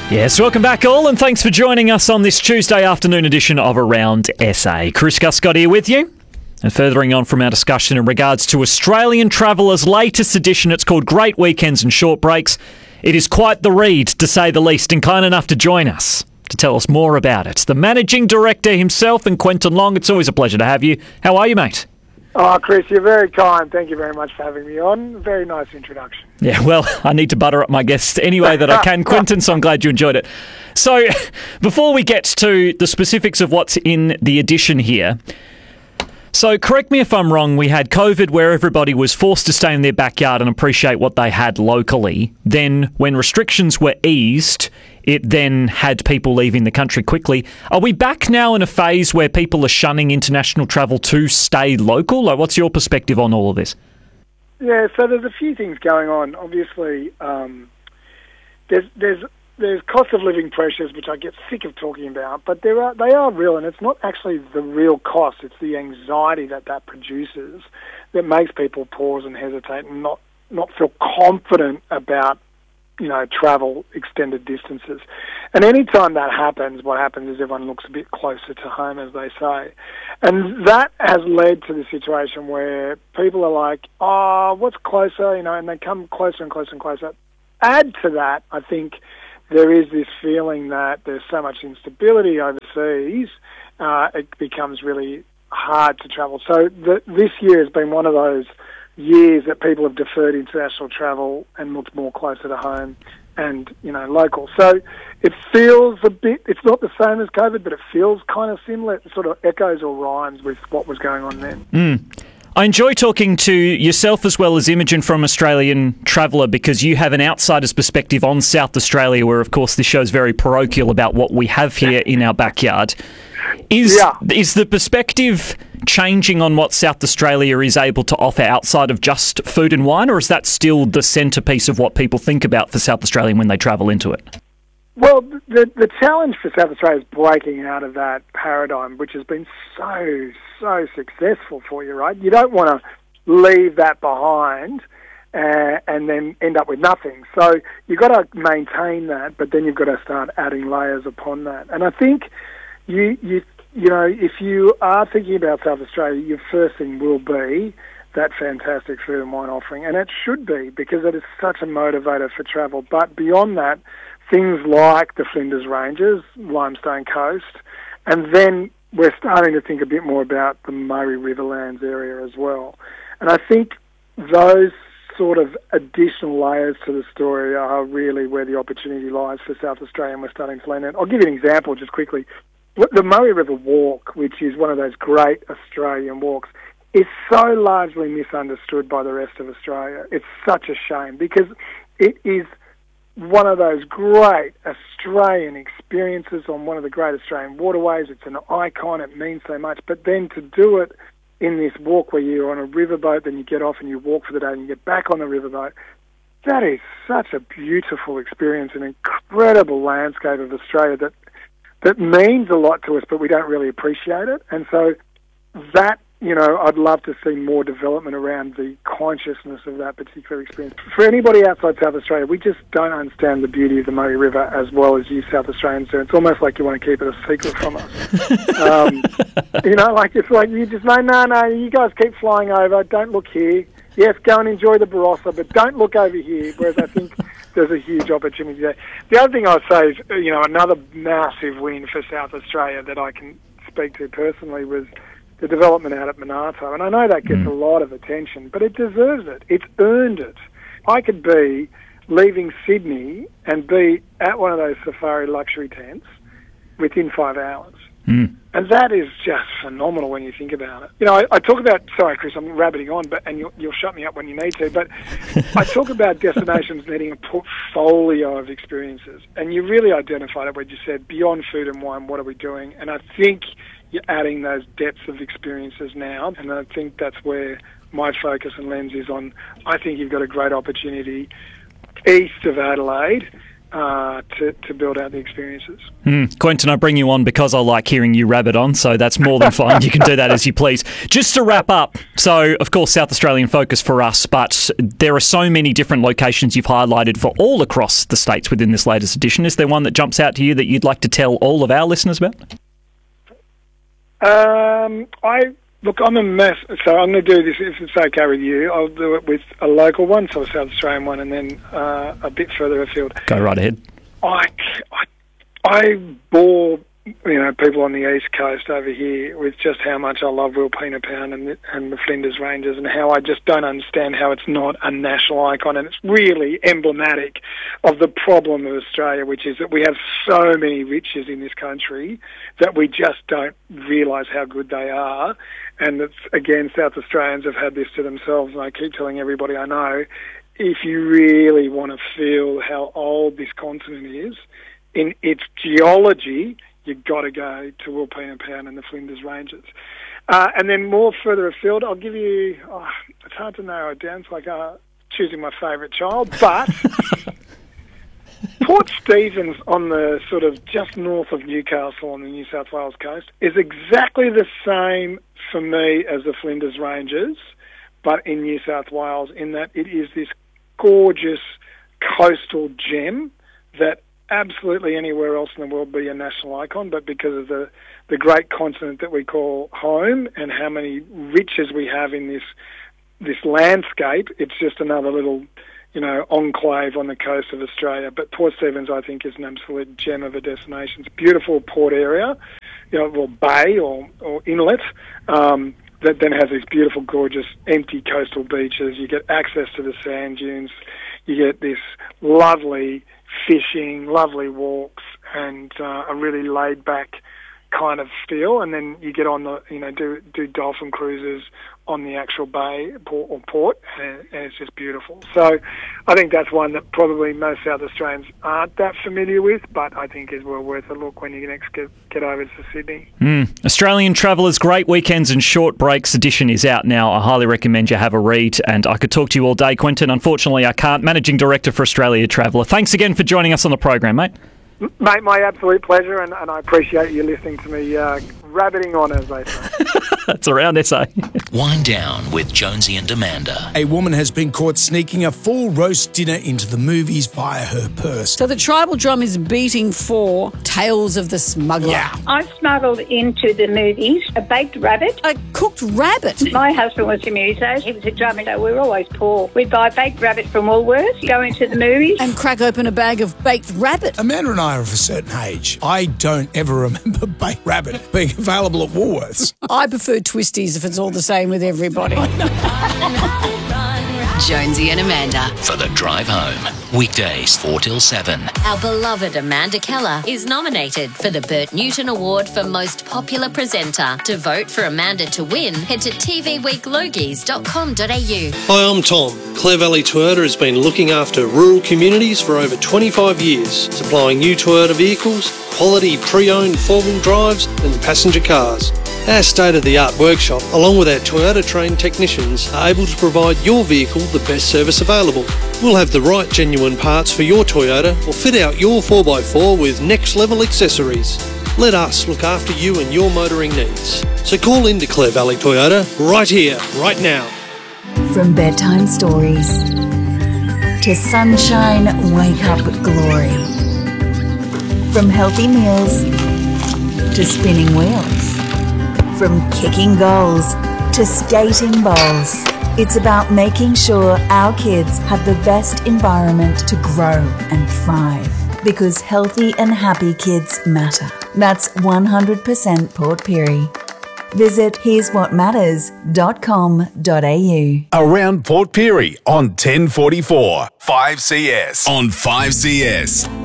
Yes, welcome back all, and thanks for joining us on this Tuesday afternoon edition of Around SA. Chris Guscott here with you. And furthering on from our discussion in regards to Australian Traveller's latest edition, it's called Great Weekends and Short Breaks. It is quite the read, to say the least, and kind enough to join us to tell us more about it. The Managing Director himself, and Quentin Long, it's always a pleasure to have you. How are you, mate? Oh, Chris, you're very kind. Thank you very much for having me on. Very nice introduction. Yeah, well, I need to butter up my guests any way that I can, Quentin, so I'm glad you enjoyed it. So, before we get to the specifics of what's in the edition here, so correct me if I'm wrong, we had COVID where everybody was forced to stay in their backyard and appreciate what they had locally. Then, when restrictions were eased, it then had people leaving the country quickly. Are we back now in a phase where people are shunning international travel to stay local? Like, what's your perspective on all of this? Yeah, so there's a few things going on. Obviously, there's cost of living pressures, which I get sick of talking about, but they are real, and it's not actually the real cost. It's the anxiety that produces that makes people pause and hesitate and not feel confident about travel extended distances. And any time that happens, what happens is everyone looks a bit closer to home, as they say. And that has led to the situation where people are like, oh, what's closer? And they come closer and closer and closer. Add to that, I think there is this feeling that there's so much instability overseas, it becomes really hard to travel. So this year has been one of those years that people have deferred international travel and looked more closer to home and, local. So it feels a bit, it's not the same as COVID, but it feels kind of similar. It sort of echoes or rhymes with what was going on then. I enjoy talking to yourself as well as Imogen from Australian Traveller, because you have an outsider's perspective on South Australia, where, of course, this show's very parochial about what we have here in our backyard. Is the perspective changing on what South Australia is able to offer outside of just food and wine, or is that still the centrepiece of what people think about for South Australia when they travel into it? Well, the challenge for South Australia is breaking out of that paradigm, which has been so successful for you, right? You don't want to leave that behind and then end up with nothing. So you've got to maintain that, but then you've got to start adding layers upon that. And I think if you are thinking about South Australia, your first thing will be that fantastic food and wine offering, and it should be, because it is such a motivator for travel. But beyond that, things like the Flinders Ranges, Limestone Coast, and then we're starting to think a bit more about the Murray Riverlands area as well. And I think those sort of additional layers to the story are really where the opportunity lies for South Australia, and we're starting to lean in. I'll give you an example just quickly. The Murray River Walk, which is one of those great Australian walks, is so largely misunderstood by the rest of Australia. It's such a shame, because it is one of those great Australian experiences on one of the great Australian waterways. It's an icon, it means so much. But then to do it in this walk where you're on a riverboat, then you get off and you walk for the day and you get back on the riverboat, that is such a beautiful experience, an incredible landscape of Australia that means a lot to us, but we don't really appreciate it. And so that, I'd love to see more development around the consciousness of that particular experience. For anybody outside South Australia, we just don't understand the beauty of the Murray River as well as you South Australians do. It's almost like you want to keep it a secret from us. It's like you just say, no, you guys keep flying over, don't look here. Yes, go and enjoy the Barossa, but don't look over here, whereas I think there's a huge opportunity there. The other thing I'd say is, another massive win for South Australia that I can speak to personally was the development out at Monarto. And I know that gets a lot of attention, but it deserves it. It's earned it. I could be leaving Sydney and be at one of those safari luxury tents within 5 hours. And that is just phenomenal when you think about it. I talk about, sorry Chris, I'm rabbiting on, and you'll shut me up when you need to, but I talk about destinations needing a portfolio of experiences. And you really identified it when you said, beyond food and wine, what are we doing? And I think you're adding those depths of experiences now, and I think that's where my focus and lens is on. I think you've got a great opportunity east of Adelaide to build out the experiences. Quentin, I bring you on because I like hearing you rabbit on, so that's more than fine. You can do that as you please. Just to wrap up, so of course South Australian focus for us, but there are so many different locations you've highlighted for all across the states within this latest edition. Is there one that jumps out to you that you'd like to tell all of our listeners about? Look, I'm a mess, so I'm going to do this, if it's okay with you. I'll do it with a local one, so a South Australian one, and then a bit further afield. Go right ahead. I bore people on the East Coast over here with just how much I love Wilpena Pound and the Flinders Ranges, and how I just don't understand how it's not a national icon. And it's really emblematic of the problem of Australia, which is that we have so many riches in this country that we just don't realise how good they are. And it's, again, South Australians have had this to themselves, and I keep telling everybody I know, if you really want to feel how old this continent is, in its geology, you've got to go to Wilpena Pound and the Flinders Ranges. And then more further afield, I'll give you, it's hard to narrow it down, it's like choosing my favourite child, but Port Stephens on the sort of just north of Newcastle on the New South Wales coast is exactly the same for me as the Flinders Ranges, but in New South Wales, in that it is this gorgeous coastal gem that absolutely anywhere else in the world be a national icon, but because of the great continent that we call home and how many riches we have in this landscape, it's just another little enclave on the coast of Australia. But Port Stephens, I think, is an absolute gem of a destination. It's a beautiful port area, bay or inlet, that then has these beautiful, gorgeous, empty coastal beaches. You get access to the sand dunes. You get this lovely fishing, lovely walks, and a really laid-back kind of feel. And then you get on the, do dolphin cruises on the actual bay or port, and it's just beautiful. So I think that's one that probably most South Australians aren't that familiar with, but I think is well worth a look when you next get over to Sydney. Australian Travellers Great Weekends and Short Breaks edition is out now. I highly recommend you have a read, and I could talk to you all day, Quentin. Unfortunately, I can't. Managing Director for Australia Traveller. Thanks again for joining us on the program, mate. Mate, my absolute pleasure, and I appreciate you listening to me rabbiting on, as they say. That's around SA. Wind Down with Jonesy and Amanda. A woman has been caught sneaking a full roast dinner into the movies via her purse. So the tribal drum is beating for Tales of the Smuggler. Yeah. I smuggled into the movies a baked rabbit. A cooked rabbit. My husband was a muso. He was a drummer, so we were always poor. We'd buy baked rabbit from Woolworths, go into the movies. And crack open a bag of baked rabbit. Amanda and I are of a certain age. I don't ever remember baked rabbit being available at Woolworths. I prefer twisties if it's all the same with everybody. Jonesy and Amanda. For the drive home. Weekdays 4 till 7. Our beloved Amanda Keller is nominated for the Bert Newton Award for Most Popular Presenter. To vote for Amanda to win, head to tvweeklogies.com.au. Hi, I'm Tom. Clare Valley Toyota has been looking after rural communities for over 25 years, supplying new Toyota vehicles, quality pre-owned four-wheel drives and passenger cars. Our state-of-the-art workshop, along with our Toyota-trained technicians, are able to provide your vehicle the best service available. We'll have the right genuine parts for your Toyota or fit out your 4x4 with next-level accessories. Let us look after you and your motoring needs. So call into Clare Valley Toyota right here, right now. From bedtime stories to sunshine wake-up glory. From healthy meals to spinning wheels. From kicking goals to skating bowls. It's about making sure our kids have the best environment to grow and thrive. Because healthy and happy kids matter. That's 100% Port Pirie. Visit hereswhatmatters.com.au. Around Port Pirie on 1044. 5CS. On 5CS.